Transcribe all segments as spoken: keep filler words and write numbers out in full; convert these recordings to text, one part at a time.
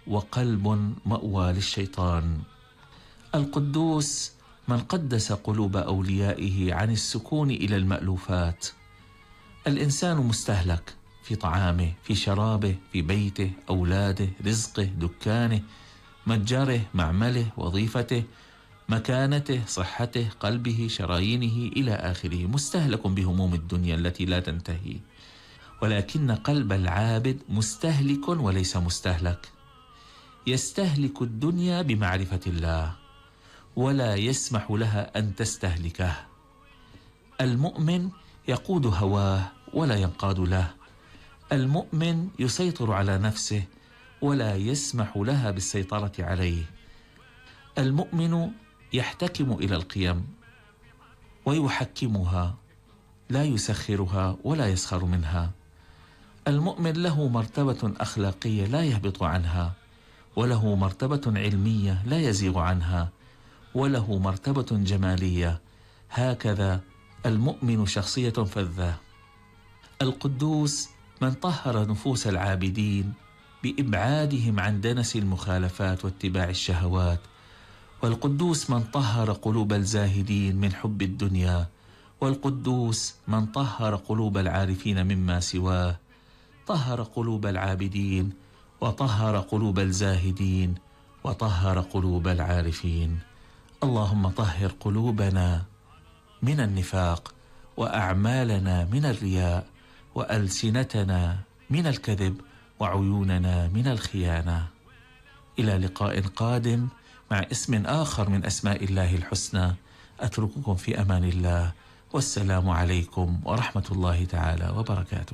وقلب مأوى للشيطان. القدوس من قدس قلوب أوليائه عن السكون إلى المألوفات. الإنسان مستهلك في طعامه، في شرابه، في بيته، أولاده، رزقه، دكانه، متجره، معمله، وظيفته، مكانته، صحته، قلبه، شرايينه إلى آخره، مستهلك بهموم الدنيا التي لا تنتهي. ولكن قلب العابد مستهلك وليس مستهلك، يستهلك الدنيا بمعرفة الله ولا يسمح لها أن تستهلكه. المؤمن يقود هواه ولا ينقاد له. المؤمن يسيطر على نفسه ولا يسمح لها بالسيطرة عليه. المؤمن يحتكم إلى القيم ويحكمها، لا يسخرها ولا يسخر منها. المؤمن له مرتبة أخلاقية لا يهبط عنها، وله مرتبة علمية لا يزيغ عنها، وله مرتبة جمالية. هكذا المؤمن شخصية فذة. القدوس من طهر نفوس العابدين بإبعادهم عن دنس المخالفات واتباع الشهوات. والقدوس من طهر قلوب الزاهدين من حب الدنيا. والقدوس من طهر قلوب العارفين مما سواه. طهر قلوب العابدين وطهر قلوب الزاهدين وطهر قلوب العارفين. اللهم طهر قلوبنا من النفاق، وأعمالنا من الرياء، وألسنتنا من الكذب، وعيوننا من الخيانة. إلى لقاء قادم مع اسم آخر من أسماء الله الحسنى. أترككم في أمان الله، والسلام عليكم ورحمة الله تعالى وبركاته.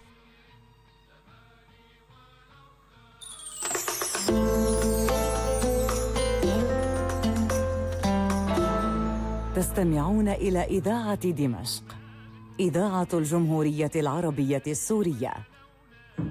تستمعون إلى إذاعة دمشق، إذاعة الجمهورية العربية السورية.